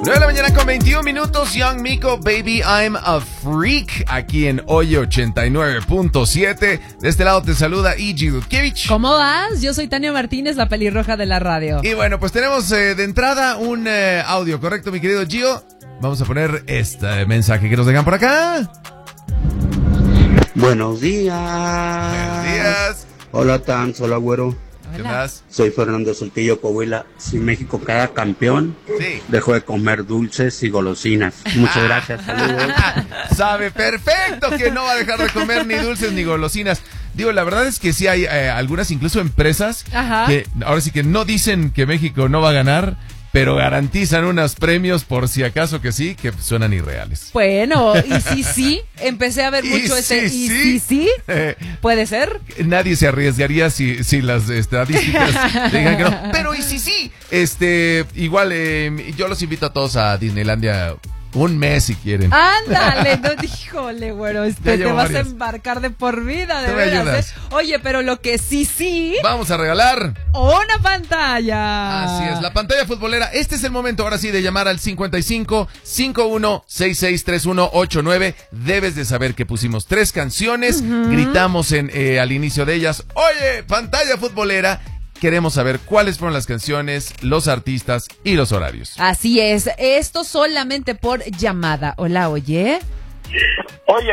9 de la mañana con 21 minutos, Young Miko, Baby I'm a Freak, aquí en Oye 89.7. De este lado te saluda Iji Dudkiewicz. ¿Cómo vas? Yo soy Tania Martínez, la pelirroja de la radio. Y bueno, pues tenemos de entrada un audio, ¿correcto, mi querido Gio? Vamos a poner este mensaje que nos dejan por acá. Buenos días. Buenos días. Hola, Tan, hola, güero. ¿Qué más? Soy Fernando Saltillo, Coahuila. Si México queda campeón, Sí. dejo de comer dulces y golosinas. Muchas gracias, saludos. Sabe perfecto que no va a dejar de comer ni dulces ni golosinas. Digo, la verdad es que sí hay algunas, incluso empresas, Ajá. que ahora sí que no dicen que México no va a ganar, pero garantizan unos premios por si acaso que sí, que suenan irreales. Bueno, y sí, empecé a ver mucho sí, ¿puede ser? Nadie se arriesgaría si las estadísticas digan que no. Pero y sí, igual yo los invito a todos a Disneylandia un mes si quieren. Ándale, no, híjole, bueno, te llevo vas varias. a embarcar de por vida, de ¿Tú me veras, ayudas? Oye, pero lo que sí, Vamos a regalar. una pantalla. Así es, la pantalla futbolera. Este es el momento ahora sí de llamar al 55 51 66 3189. Debes de saber que pusimos 3 canciones, gritamos al inicio de ellas, oye, pantalla futbolera. Queremos saber cuáles fueron las canciones, los artistas y los horarios. Así es, esto solamente por llamada. Hola, oye. Oye,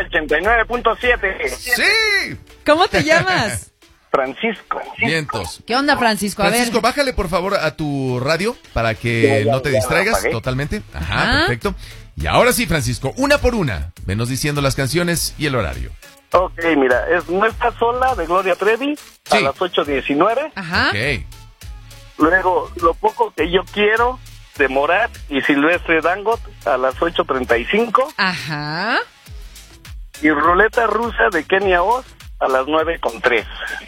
89.7. ¡Sí! ¿Cómo te llamas? Francisco. Vientos. ¿Qué onda, Francisco? A Francisco, ver. bájale por favor a tu radio para que Ya, no te ya, distraigas apagué. totalmente. Ajá, Ajá. perfecto. Y ahora sí, Francisco, una por una, venos diciendo las canciones y el horario. Ok, mira, es No Estás Sola de Gloria Trevi a Sí. las 8:19. Ajá. Ok. Luego, Lo Poco Que Yo Quiero de Morat y Silvestre Dangot a las 8:35. Ajá. Y Ruleta Rusa de Kenia Oz a las 9:03.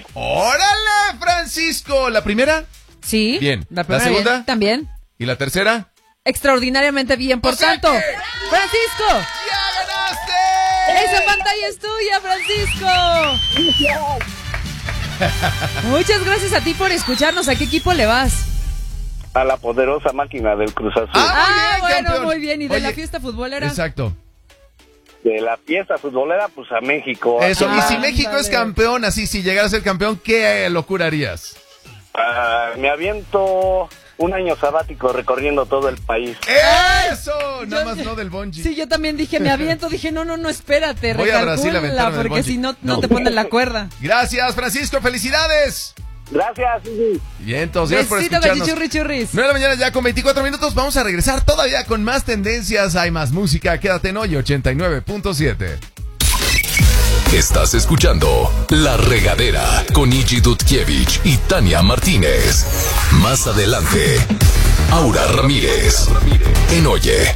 ¡Órale, Francisco! ¿La primera? Sí. Bien. La ¿La primera segunda? bien. También. ¿Y la tercera? Extraordinariamente bien, por O sea tanto. que- ¡Francisco! ¡Ya ganaste! ¡Esa pantalla es tuya, Francisco! Muchas gracias a ti por escucharnos. ¿A qué equipo le vas? A la poderosa máquina del Cruz Azul. Muy bien, campeón. Muy bien. ¿Y de Oye, la fiesta futbolera? Exacto. De la fiesta futbolera, pues a México. Eso. Y si Ándale. México es campeón, así, si llegara a ser campeón, ¿qué locura harías? Me aviento un año sabático recorriendo todo el país. ¡Eso! Nada más no del bungee. Sí, yo también dije, me aviento. Dije, no, espérate. Voy a Brasil a recalcula, aventarme del porque bungee. si no No. te ponen la cuerda. Gracias, Francisco. ¡Felicidades! Gracias, Susi. Bien, entonces, gracias por Besito, escucharnos. gachichurri, churris. 9 de la mañana ya con 24 minutos. Vamos a regresar todavía con más tendencias. Hay más música. Quédate en Hoy 89.7. Estás escuchando La Regadera con Iji Dudkiewicz y Tania Martínez. Más adelante, Aura Ramírez en Oye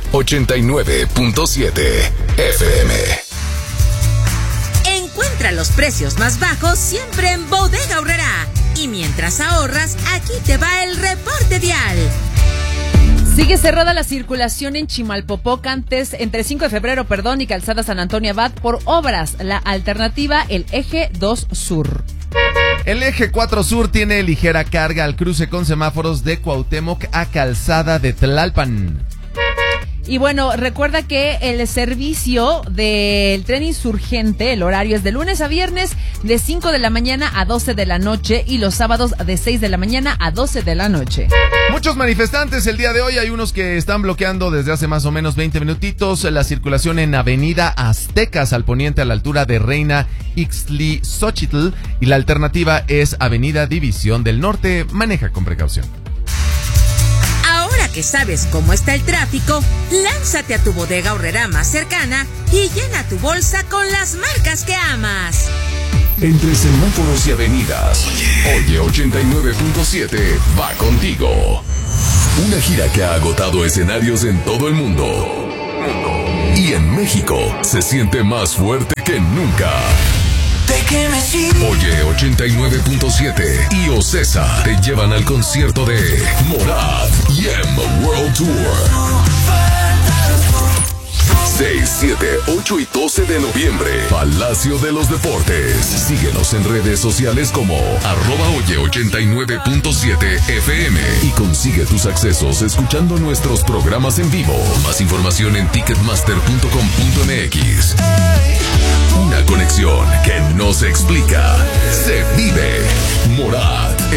89.7 FM. Encuentra los precios más bajos siempre en Bodega Aurrerá. Y mientras ahorras, aquí te va el reporte vial. Sigue cerrada la circulación en Chimalpopoc entre 5 de febrero, y Calzada San Antonio Abad por obras. La alternativa, el Eje 2 Sur. El Eje 4 Sur tiene ligera carga al cruce con semáforos de Cuauhtémoc a Calzada de Tlalpan. Y bueno, recuerda que el servicio del tren insurgente, el horario es de lunes a viernes de 5 de la mañana a 12 de la noche y los sábados de 6 de la mañana a 12 de la noche. Muchos manifestantes el día de hoy, hay unos que están bloqueando desde hace más o menos 20 minutitos la circulación en Avenida Aztecas al poniente a la altura de Reina Ixtlilxóchitl y la alternativa es Avenida División del Norte. Maneja con precaución. Ahora que sabes cómo está el tráfico, lánzate a tu Bodega Aurrerá más cercana y llena tu bolsa con las marcas que amas. Entre semáforos y avenidas, Oye 89.7 va contigo. Una gira que ha agotado escenarios en todo el mundo. Y en México se siente más fuerte que nunca. Oye 89.7 y Ocesa te llevan al concierto de Morat YEM World Tour. 6, 7, 8 y 12 de noviembre. Palacio de los Deportes. Síguenos en redes sociales como @oye89.7 FM y consigue tus accesos escuchando nuestros programas en vivo. Más información en ticketmaster.com.mx. Una conexión que no se explica, se vive. Morat.